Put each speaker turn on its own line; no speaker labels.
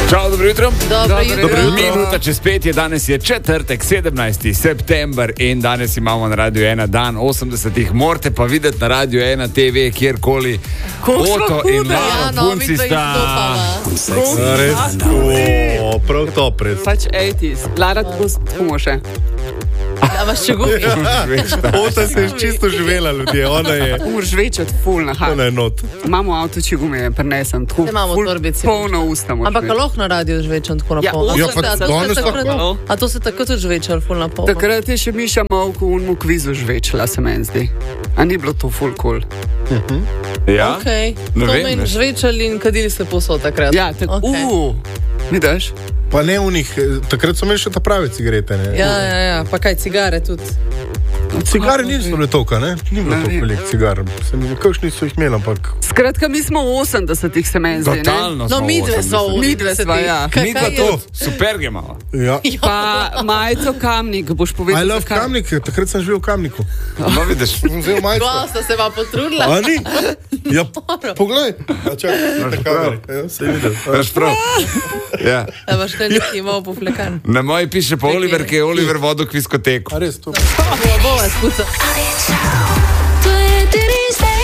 Čau, dobro jutro.
Dobro jutro.
Minuta čez 5 je, danes je četrtek, 17. september in danes imamo na Radio 1 dan 80. Morate pa videti na Radio 1 TV, kjerkoli. Oto in Lara, punci sta...
Res, prav to pred.
Pač 80s, Lara tako še.
Da vas še gubi.
Ota se je čisto živela, ljudje, ona je...
Moraš večati ful na
Ona je not.
Imamo avtoči gume, prinesem tako
Imamo torbici.
polno usta.
Ampak lahko na radiju žvečam tako na
Ja,
pol.
ja,
pa danes tako.
A to se tako tudi žvečal ful na pol?
Takrat je še Miša Malko v unmu kvizu žvečila, se meni zdi. A ni bilo to ful cool?
Ja?
Okej.
Ne
To
vem,
meni
veš.
žvečali in kadili ste posod takrat.
Ja, tako. Vidiš?
Pa ne v njih, takrat so imeli še ta prave cigarete, ne?
Ja, pa kaj, cigare tudi.
Cigare niso bile toliko, ne? Ni bilo toliko veliko cigar. Kakšni so jih imeli, ampak...
Skratka, mi smo v 80-ih, se meni zdi, ne?
Totalno
No,
smo
midve so v
80.
Midve sva, ja.
Kaj
Midva
je?
to, superge imamo.
Ja.
Pa majico Kamnik, boš povedal,
I love Kamnik, takrat sem živel v Kamniku.
No, vidiš.
Sem vzel majico.
Dva sta se pa potrudila.
A ni? Ja, poglej. Ja, čakaj, na kameri. Ja, se je videl.
Veš prav. Ja.
Da boš te neki imel poflekan.
Na moji piše pa Oliver, ki je Oliver vodil kviskoteko.
A res, to...
Bova spuca.
To je 3